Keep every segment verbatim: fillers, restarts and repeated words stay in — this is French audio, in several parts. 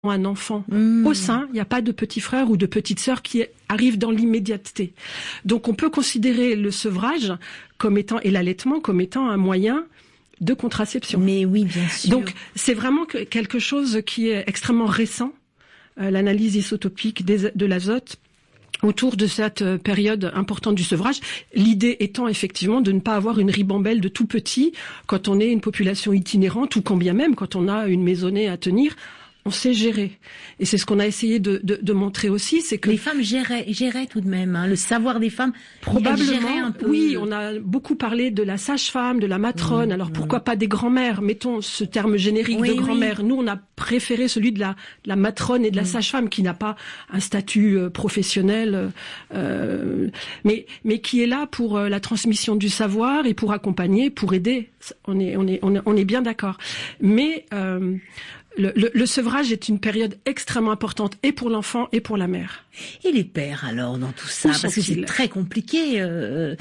un enfant mmh. au sein, il n'y a pas de petit frère ou de petite sœur qui arrive dans l'immédiateté. Donc on peut considérer le sevrage comme étant et l'allaitement comme étant un moyen de contraception. Mais oui, bien sûr. Donc c'est vraiment que quelque chose qui est extrêmement récent, euh, l'analyse isotopique des, de l'azote autour de cette période importante du sevrage. L'idée étant effectivement de ne pas avoir une ribambelle de tout petit quand on est une population itinérante ou quand bien même quand on a une maisonnée à tenir. On sait gérer. Et c'est ce qu'on a essayé de, de, de montrer aussi, c'est que... Les femmes géraient, géraient tout de même, hein, le savoir des femmes. Probablement, un peu... oui, on a beaucoup parlé de la sage-femme, de la matrone, mmh, alors mmh. pourquoi pas des grands-mères, mettons ce terme générique oui, de grand-mère. Oui. Nous, on a préféré celui de la, de la matrone et de la mmh. sage-femme, qui n'a pas un statut euh, professionnel, euh, mais, mais qui est là pour euh, la transmission du savoir et pour accompagner, pour aider. On est, on est, on est, on est bien d'accord. Mais... Euh, Le, le, le sevrage est une période extrêmement importante et pour l'enfant et pour la mère. Et les pères alors dans tout ça, parce que c'est très compliqué. Euh...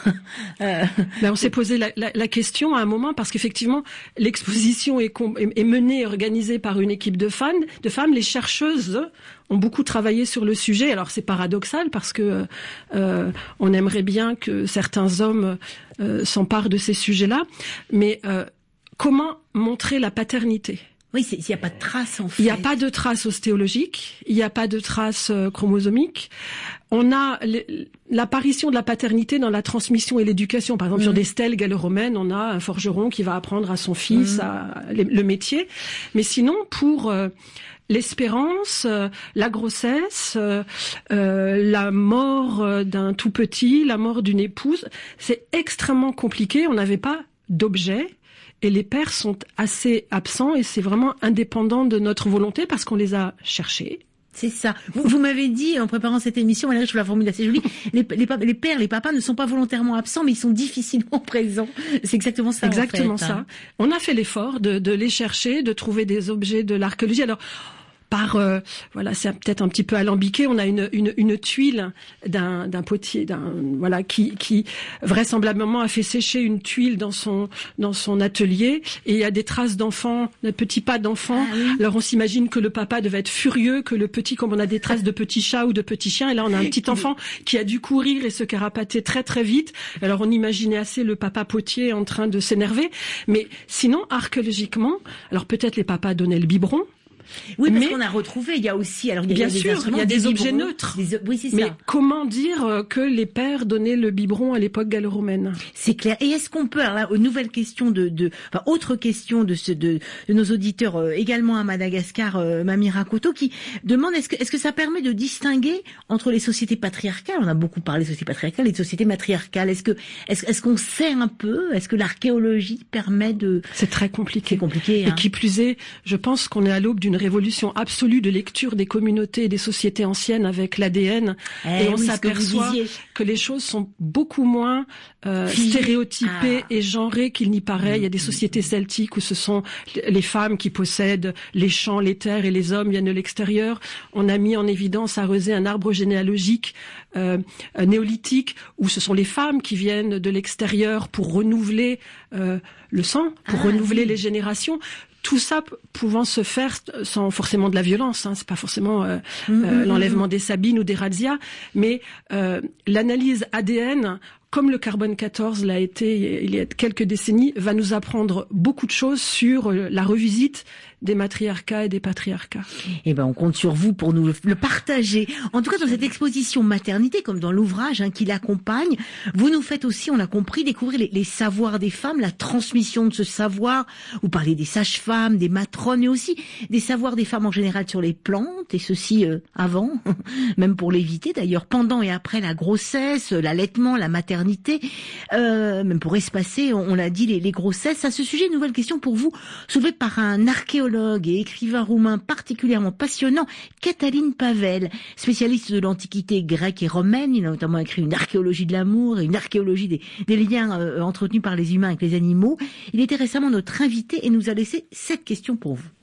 ben, on s'est posé la, la, la question à un moment parce qu'effectivement l'exposition est, est menée et organisée par une équipe de femmes. De femmes, les chercheuses ont beaucoup travaillé sur le sujet. Alors c'est paradoxal parce que euh, on aimerait bien que certains hommes euh, s'emparent de ces sujets-là, mais euh, comment montrer la paternité? Oui, il n'y a pas de traces en fait. Il n'y a pas de traces ostéologiques, il n'y a pas de traces euh, chromosomiques. On a l'apparition de la paternité dans la transmission et l'éducation. Par exemple, mmh. sur des stèles gallo-romaines, on a un forgeron qui va apprendre à son fils mmh. à, le, le métier. Mais sinon, pour euh, l'espérance, euh, la grossesse, euh, euh, la mort d'un tout petit, la mort d'une épouse, c'est extrêmement compliqué. On n'avait pas d'objet. Et les pères sont assez absents et c'est vraiment indépendant de notre volonté parce qu'on les a cherchés. C'est ça. Vous, vous m'avez dit, en préparant cette émission, Valérie, je trouve la formule assez jolie, les, les, les pères, les papas ne sont pas volontairement absents, mais ils sont difficilement présents. C'est exactement ça, Exactement en fait, ça. Hein. On a fait l'effort de, de les chercher, de trouver des objets de l'archéologie. Alors, par euh, voilà, c'est peut-être un petit peu alambiqué. On a une une, une tuile d'un d'un potier, d'un voilà qui qui vraisemblablement a fait sécher une tuile dans son dans son atelier et il y a des traces d'enfants, de petits pas d'enfants. Ah, oui. Alors on s'imagine que le papa devait être furieux, que le petit, comme on a des traces de petits chats ou de petits chiens, et là on a un petit enfant qui a dû courir et se carapater très très vite. Alors on imaginait assez le papa potier en train de s'énerver. Mais sinon archéologiquement, alors peut-être les papas donnaient le biberon. Oui, parce mais, qu'on a retrouvé, il y a aussi, alors il y a, bien il y a sûr, des il y a des, des objets biberons, neutres. Des, oui, c'est mais ça. comment dire que les pères donnaient le biberon à l'époque gallo-romaine? C'est clair. Et est-ce qu'on peut, alors là, une nouvelle question de, de, enfin, autre question de ce, de, de nos auditeurs euh, également à Madagascar, euh, Mamira Koto, qui demande est-ce que, est-ce que ça permet de distinguer entre les sociétés patriarcales, on a beaucoup parlé de sociétés patriarcales et de sociétés matriarcales. Est-ce que, est-ce, est-ce qu'on sait un peu, est-ce que l'archéologie permet de... C'est très compliqué. C'est compliqué. Hein. Et qui plus est, je pense qu'on est à l'aube d'une révolution absolue absolue de lecture des communautés et des sociétés anciennes avec l'A D N eh et on oui, s'aperçoit que, que les choses sont beaucoup moins euh, stéréotypées ah. et genrées qu'il n'y paraît. Mmh. Il y a des sociétés celtiques où ce sont les femmes qui possèdent les champs, les terres et les hommes viennent de l'extérieur. On a mis en évidence à Rezé un arbre généalogique euh, néolithique où ce sont les femmes qui viennent de l'extérieur pour renouveler euh, le sang, pour ah, renouveler oui. les générations. Tout ça p- pouvant se faire sans forcément de la violence, hein, c'est pas forcément euh, mmh, euh, l'enlèvement mmh. des sabines ou des razzias, mais euh, l'analyse A D N, comme le carbone quatorze l'a été il y a quelques décennies, va nous apprendre beaucoup de choses sur la revisite des matriarcats et des patriarcats. Eh ben, on compte sur vous pour nous le, le partager. En tout cas, dans cette exposition maternité, comme dans l'ouvrage hein, qui l'accompagne, vous nous faites aussi, on l'a compris, découvrir les, les savoirs des femmes, la transmission de ce savoir. Vous parlez des sages-femmes, des matrones, mais aussi des savoirs des femmes en général sur les plantes, et ceci euh, avant, même pour l'éviter d'ailleurs, pendant et après la grossesse, l'allaitement, la maternité, euh, même pour espacer, on, on l'a dit, les, les grossesses. À ce sujet, une nouvelle question pour vous, soulevée par un archéologue et écrivain roumain particulièrement passionnant, Cătălin Pavel, spécialiste de l'antiquité grecque et romaine. Il a notamment écrit une archéologie de l'amour et une archéologie des, des liens euh, entretenus par les humains avec les animaux. Il était récemment notre invité et nous a laissé cette question pour vous.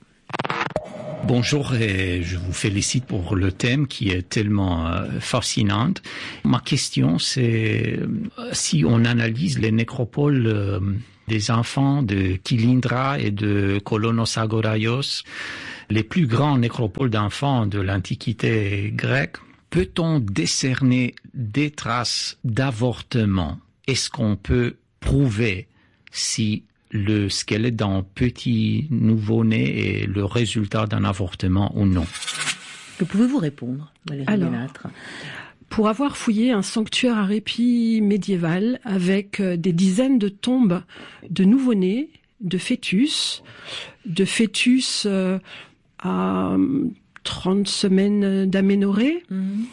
Bonjour et je vous félicite pour le thème qui est tellement euh, fascinant. Ma question c'est euh, si on analyse les nécropoles euh, des enfants de Kilindra et de Kolonos Agoraios, les plus grands nécropoles d'enfants de l'Antiquité grecque, peut-on décerner des traces d'avortement? Est-ce qu'on peut prouver si le squelette d'un petit nouveau-né est le résultat d'un avortement ou non? Que pouvez-vous répondre, Valérie Alors, Delattre? Pour avoir fouillé un sanctuaire à répit médiéval avec des dizaines de tombes de nouveau-nés, de fœtus, de fœtus euh, à trente semaines d'aménorrhée, mmh.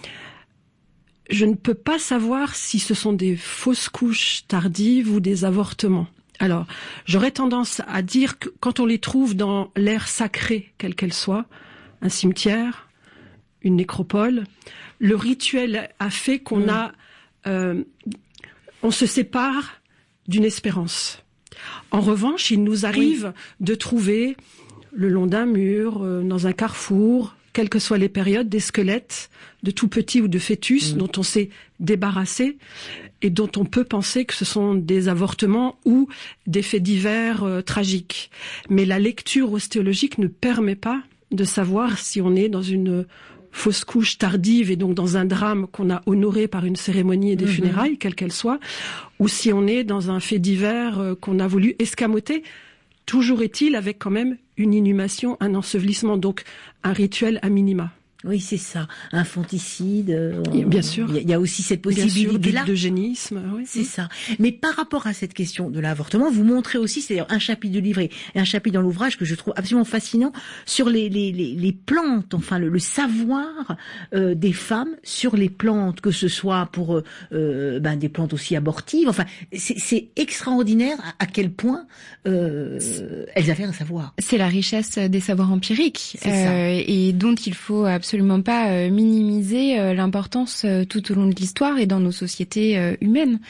je ne peux pas savoir si ce sont des fausses couches tardives ou des avortements. Alors, j'aurais tendance à dire que quand on les trouve dans l'aire sacrée, quelle qu'elle soit, un cimetière, une nécropole, le rituel a fait qu'on mmh. a, euh, on se sépare d'une espérance. En revanche, il nous arrive oui. de trouver le long d'un mur, euh, dans un carrefour, quelles que soient les périodes, des squelettes de tout petits ou de fœtus mmh. dont on s'est débarrassé et dont on peut penser que ce sont des avortements ou des faits divers euh, tragiques. Mais la lecture ostéologique ne permet pas de savoir si on est dans une fausse couche tardive et donc dans un drame qu'on a honoré par une cérémonie et des mmh. funérailles, quelle qu'elle soit, ou si on est dans un fait divers euh, qu'on a voulu escamoter. Toujours est-il avec quand même une inhumation, un ensevelissement, donc un rituel à minima. Oui, c'est ça. Infanticide. Euh, Bien sûr. Il y a aussi cette possibilité-là. D'eugénisme. Oui. C'est ça. Mais par rapport à cette question de l'avortement, vous montrez aussi, c'est un chapitre du livre et un chapitre dans l'ouvrage que je trouve absolument fascinant sur les les les, les plantes, enfin le, le savoir euh, des femmes sur les plantes, que ce soit pour euh, ben des plantes aussi abortives. Enfin, c'est, c'est extraordinaire à, à quel point euh, elles avaient un savoir. C'est la richesse des savoirs empiriques euh, et dont il faut absolument absolument pas euh, minimiser euh, l'importance euh, tout au long de l'histoire et dans nos sociétés euh, humaines.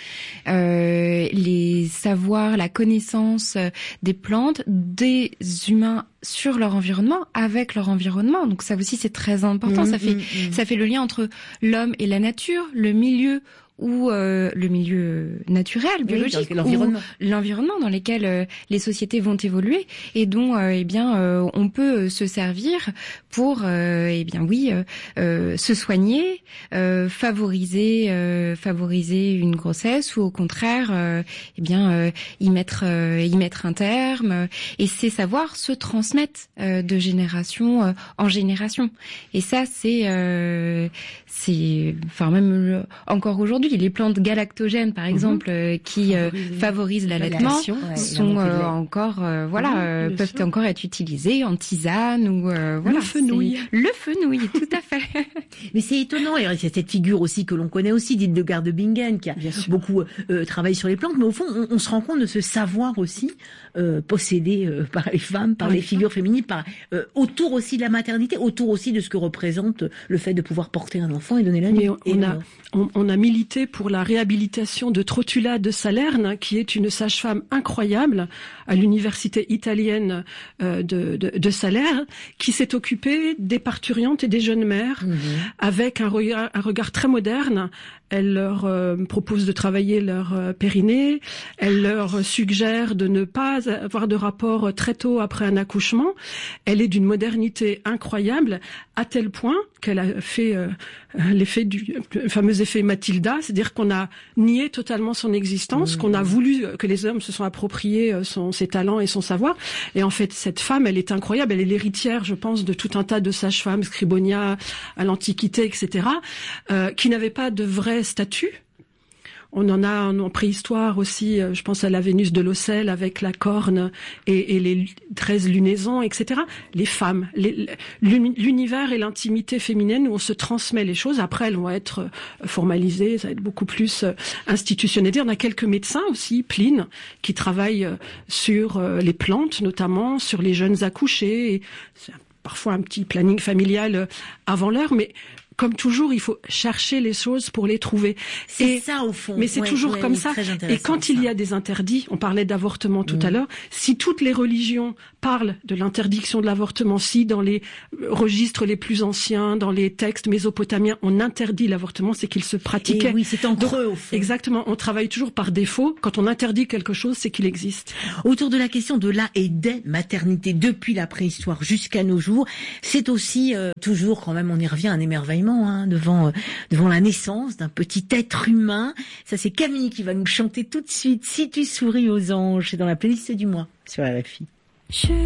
Euh, les savoirs, la connaissance euh, des plantes, des humains sur leur environnement, avec leur environnement. Donc ça aussi c'est très important. Mmh, ça fait mmh, ça fait le lien entre l'homme et la nature, le milieu ou euh, le milieu naturel, biologique, oui, l'environnement. ou l'environnement dans lequel euh, les sociétés vont évoluer et dont euh, eh bien euh, on peut se servir pour euh, eh bien oui euh, euh, se soigner, euh, favoriser euh, favoriser une grossesse ou au contraire euh, eh bien euh, y mettre euh, y mettre un terme, et ces savoirs se transmettent euh, de génération euh, en génération, et ça c'est euh, c'est enfin même euh, encore aujourd'hui les plantes galactogènes par exemple, mmh. euh, qui euh, favorisent l'allaitement ouais, sont euh, encore euh, voilà mmh, euh, peuvent sûr. encore être utilisées en tisane ou euh, voilà, le fenouil le fenouil tout à fait. Mais c'est étonnant, il y a cette figure aussi que l'on connaît aussi d'Hildegard de Bingen qui a beaucoup euh, travaillé sur les plantes, mais au fond on, on se rend compte de ce savoir aussi euh, possédé euh, par les femmes, par oui. les figures féminines, par euh, autour aussi de la maternité, autour aussi de ce que représente le fait de pouvoir porter un enfant et donner la vie. Mais on, on a on, on a milité pour la réhabilitation de Trotula de Salerne, qui est une sage-femme incroyable à l'université italienne euh, de, de, de Salerne, qui s'est occupée des parturiantes et des jeunes mères mmh. avec un regard, un regard très moderne. Elle leur euh, propose de travailler leur euh, périnée, elle leur suggère de ne pas avoir de rapport très tôt après un accouchement. Elle est d'une modernité incroyable, à tel point qu'elle a fait euh, l'effet du le fameux effet Mathilda, c'est-à-dire qu'on a nié totalement son existence, mmh. qu'on a voulu que les hommes se sont appropriés son, ses talents et son savoir. Et en fait, cette femme, elle est incroyable. Elle est l'héritière, je pense, de tout un tas de sages-femmes, Scribonia à l'Antiquité, et cetera, euh, qui n'avaient pas de vrai statut. On en a en préhistoire aussi, je pense à la Vénus de l'Ocel avec la corne et, et les treize lunaisons, et cetera. Les femmes, les, l'univers et l'intimité féminine où on se transmet les choses. Après, elles vont être formalisées, ça va être beaucoup plus institutionnalisé. On a quelques médecins aussi, Pline, qui travaillent sur les plantes, notamment sur les jeunes accouchés. Et c'est parfois un petit planning familial avant l'heure, mais comme toujours, il faut chercher les choses pour les trouver. C'est et, ça au fond. Mais c'est ouais, toujours ouais, comme oui, ça. Et quand ça. il y a des interdits, on parlait d'avortement tout mmh. à l'heure, si toutes les religions parlent de l'interdiction de l'avortement, si dans les registres les plus anciens, dans les textes mésopotamiens, on interdit l'avortement, c'est qu'il se pratiquait. Et oui, c'est en creux au fond. Exactement. On travaille toujours par défaut. Quand on interdit quelque chose, c'est qu'il existe. Autour de la question de la et des maternités depuis la préhistoire jusqu'à nos jours, c'est aussi euh, toujours quand même, on y revient, un émerveillement hein, devant euh, devant la naissance d'un petit être humain. Ça, c'est Camille qui va nous chanter tout de suite. Si tu souris aux anges, c'est dans la playlist du mois sur R F I.